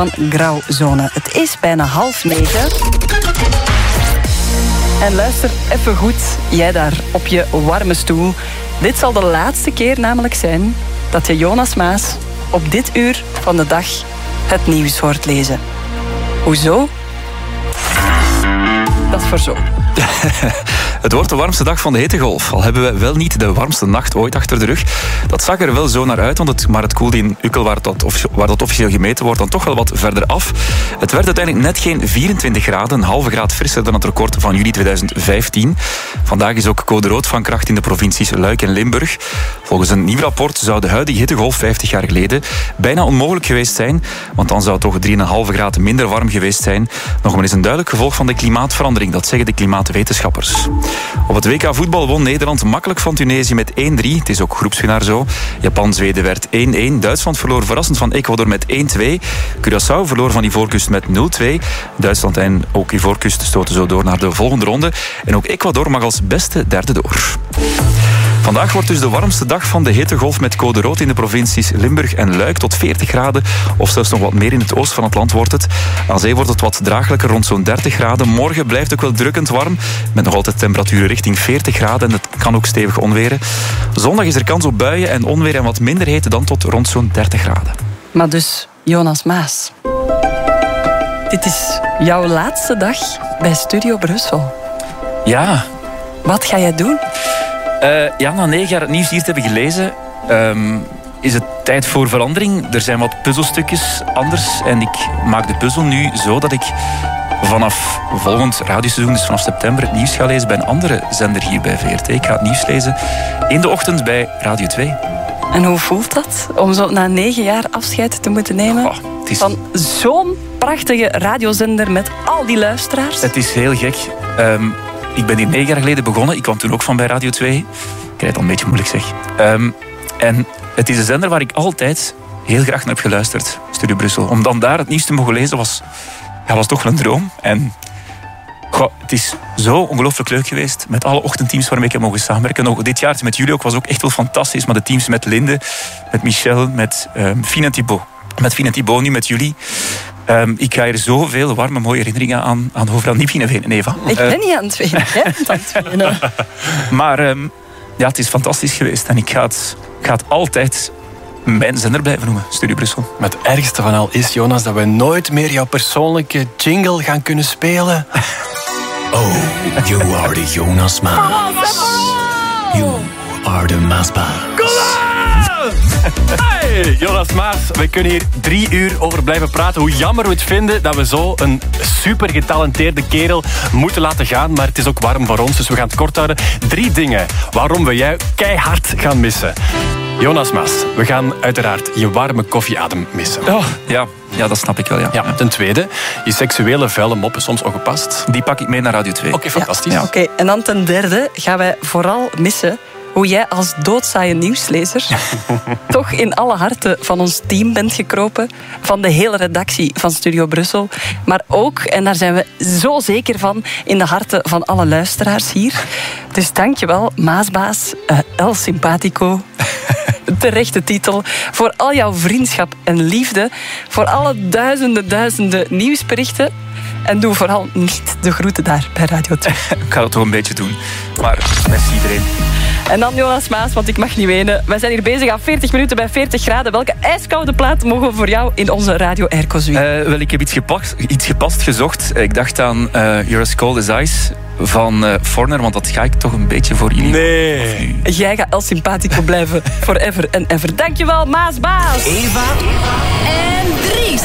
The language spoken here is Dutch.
van Grauwzone. Het is bijna 8:30. En luister even goed, jij daar op je warme stoel. Dit zal de laatste keer namelijk zijn dat je Jonas Maas op dit uur van de dag het nieuws hoort lezen. Hoezo? Dat is voor zo. Het wordt de warmste dag van de hittegolf. Al hebben we wel niet de warmste nacht ooit achter de rug. Dat zag er wel zo naar uit, maar het koelde in Ukkel, waar dat officieel gemeten wordt, dan toch wel wat verder af. Het werd uiteindelijk net geen 24 graden, een halve graad frisser dan het record van juli 2015. Vandaag is ook code rood van kracht in de provincies Luik en Limburg. Volgens een nieuw rapport zou de huidige hittegolf 50 jaar geleden bijna onmogelijk geweest zijn, want dan zou het toch 3,5 graden minder warm geweest zijn. Nog maar eens een duidelijk gevolg van de klimaatverandering, dat zeggen de klimaatwetenschappers. Op het WK voetbal won Nederland makkelijk van Tunesië met 1-3. Het is ook groepswinnaar zo. Japan-Zweden werd 1-1. Duitsland verloor verrassend van Ecuador met 1-2. Curaçao verloor van Ivoorkust met 0-2. Duitsland en ook Ivoorkust stoten zo door naar de volgende ronde. En ook Ecuador mag als beste derde door. Vandaag wordt dus de warmste dag van de hittegolf met code rood in de provincies Limburg en Luik tot 40 graden. Of zelfs nog wat meer in het oosten van het land wordt het. Aan zee wordt het wat draaglijker rond zo'n 30 graden. Morgen blijft het ook wel drukkend warm. Met nog altijd temperaturen richting 40 graden. En het kan ook stevig onweren. Zondag is er kans op buien en onweer en wat minder hete dan tot rond zo'n 30 graden. Maar dus, Jonas Maas. Dit is jouw laatste dag bij Studio Brussel. Ja. Wat ga jij doen? Na 9 jaar het nieuws hier te hebben gelezen, is het tijd voor verandering. Er zijn wat puzzelstukjes anders en ik maak de puzzel nu zo dat ik vanaf volgend radioseizoen, dus vanaf september, het nieuws ga lezen bij een andere zender hier bij VRT. Ik ga het nieuws lezen in de ochtend bij Radio 2. En hoe voelt dat om zo na 9 jaar afscheid te moeten nemen van zo'n prachtige radiozender met al die luisteraars? Het is heel gek. Ik ben hier 9 jaar geleden begonnen. Ik kwam toen ook van bij Radio 2. Ik krijg het al een beetje moeilijk zeg. En het is een zender waar ik altijd heel graag naar heb geluisterd. Studio Brussel. Om dan daar het nieuws te mogen lezen was toch wel een droom. En het is zo ongelooflijk leuk geweest. Met alle ochtendteams waarmee ik heb mogen samenwerken. Ook dit jaar met jullie ook was ook echt wel fantastisch. Maar de teams met Linde, met Michel, met Fien en Thibaut. Met Fien en Thibaut nu, met jullie. Ik ga hier zoveel warme, mooie herinneringen aan overal niet wenen, Eva. Ik ben niet aan het wenen. Jij bent aan het wenen. Maar het is fantastisch geweest. En ik ga het altijd mijn zender blijven noemen, Studio Brussel. Maar het ergste van al is, Jonas, dat we nooit meer jouw persoonlijke jingle gaan kunnen spelen. Oh, you are the Jonas Maas. You are the Maasbaas. Hey, Jonas Maas, we kunnen hier 3 uur over blijven praten. Hoe jammer we het vinden dat we zo een super getalenteerde kerel moeten laten gaan. Maar het is ook warm voor ons, dus we gaan het kort houden. 3 dingen waarom we jou keihard gaan missen. Jonas Maas, we gaan uiteraard je warme koffieadem missen. Oh, ja, dat snap ik wel, ja. Ten tweede, je seksuele vuile moppen soms ongepast. Die pak ik mee naar Radio 2. Oké, fantastisch. Ja. Oké, en dan ten derde gaan wij vooral missen hoe jij als doodzaaie nieuwslezer toch in alle harten van ons team bent gekropen. Van de hele redactie van Studio Brussel. Maar ook, en daar zijn we zo zeker van, in de harten van alle luisteraars hier. Dus dankjewel, Maasbaas, El Simpatico. Terechte titel. Voor al jouw vriendschap en liefde. Voor alle duizenden nieuwsberichten. En doe vooral niet de groeten daar bij Radio 2. Ik ga dat toch een beetje doen. Maar merci iedereen. En dan Jonas Maas, want ik mag niet wenen. Wij zijn hier bezig aan 40 minuten bij 40 graden. Welke ijskoude plaat mogen we voor jou in onze Radio Airco zwingen? Wel, ik heb iets gepast gezocht. Ik dacht aan You're as Cold as Ice van Foreigner, want dat ga ik toch een beetje voor jullie. Nee. Jij gaat El Simpatico blijven forever and ever. Dankjewel, Maasbaas. Eva en Dries.